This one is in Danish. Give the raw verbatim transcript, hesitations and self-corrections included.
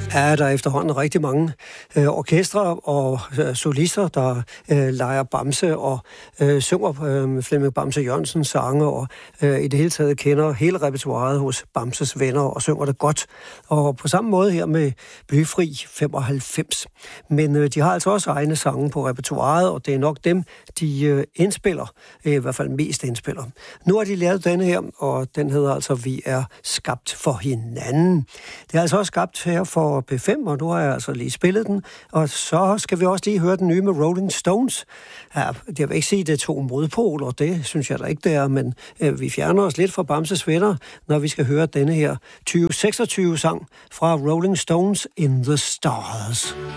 Ja, der er efterhånden rigtig mange øh, orkestre og øh, solister, der øh, leger Bamse og øh, synger øh, Flemming Bamse Jørgensens sange, og øh, i det hele taget kender hele repertoiret hos Bamses venner og synger det godt. Og på samme måde her med Blyfri femoghalvfems. Men øh, de har altså også egne sange på repertoiret, og det er nok dem, de øh, indspiller, øh, i hvert fald mest indspiller. Nu har de lavet denne her, og den hedder altså Vi er skabt for hinanden. Det er altså også skabt her for P fem, og nu har jeg altså lige spillet den, og så skal vi også lige høre den nye med Rolling Stones. Ja, jeg vil ikke sige, det er to modpoler, det synes jeg da ikke, det er, men øh, vi fjerner os lidt fra Bamses venner, når vi skal høre denne her tyve seksogtyve sang fra Rolling Stones In the Stars.